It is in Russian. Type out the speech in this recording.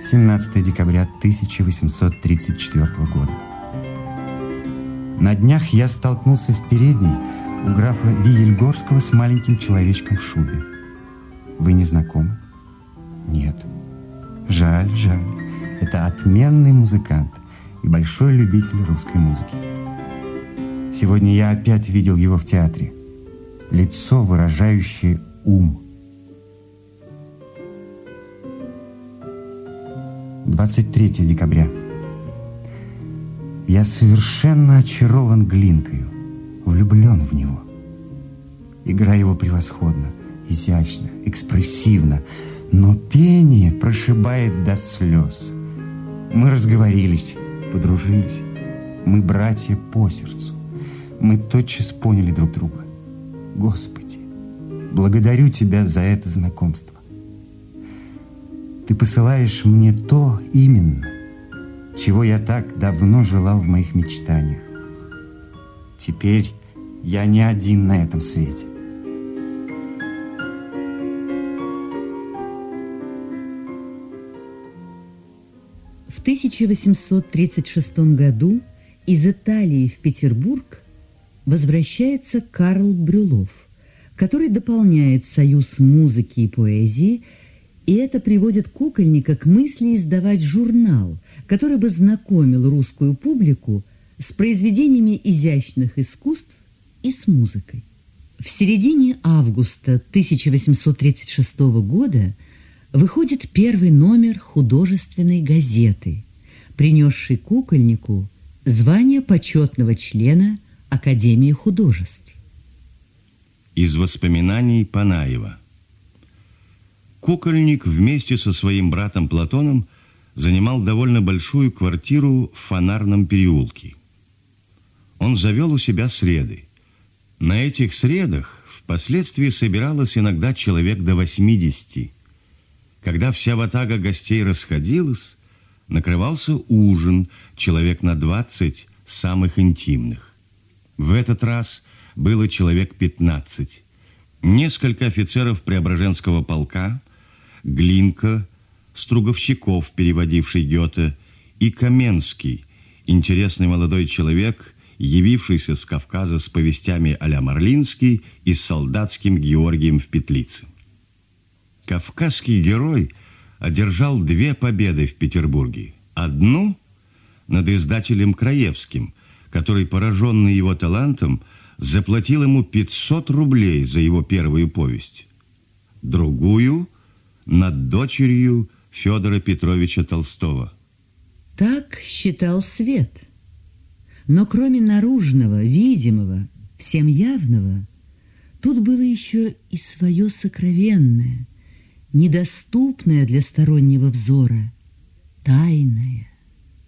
17 декабря 1834 года. На днях я столкнулся в передней у графа Виельгорского с маленьким человечком в шубе. Вы не знакомы? Нет. Жаль, жаль. Это отменный музыкант и большой любитель русской музыки. Сегодня я опять видел его в театре. Лицо, выражающее ум. 23 декабря. Я совершенно очарован Глинкою, влюблен в него. Игра его превосходна, изящна, экспрессивна, но пение прошибает до слез. Мы разговорились, подружились. Мы братья по сердцу. Мы тотчас поняли друг друга. Господи, благодарю Тебя за это знакомство. Ты посылаешь мне то именно, чего я так давно желал в моих мечтаниях. Теперь я не один на этом свете. В 1836 году из Италии в Петербург возвращается Карл Брюлов, который дополняет союз музыки и поэзии, и это приводит Кукольника к мысли издавать журнал, который бы знакомил русскую публику с произведениями изящных искусств и с музыкой. В середине августа 1836 года выходит первый номер художественной газеты, принесший Кукольнику звание почетного члена Академии художеств. Из воспоминаний Панаева. Кукольник вместе со своим братом Платоном занимал довольно большую квартиру в Фонарном переулке. Он завел у себя среды. На этих средах впоследствии собиралось иногда человек до 80. Когда вся ватага гостей расходилась, накрывался ужин, человек на 20 самых интимных. В этот раз было человек 15. Несколько офицеров Преображенского полка, Глинка, Струговщиков, переводивший Гёте, и Каменский, интересный молодой человек, явившийся с Кавказа с повестями а-ля Марлинский и с солдатским Георгием в петлице. Кавказский герой одержал 2 победы в Петербурге. Одну над издателем Краевским, который, пораженный его талантом, заплатил ему 500 рублей за его первую повесть. Другую над дочерью Федора Петровича Толстого. Так считал свет. Но кроме наружного, видимого, всем явного, тут было еще и свое сокровенное, недоступное для стороннего взора, тайное.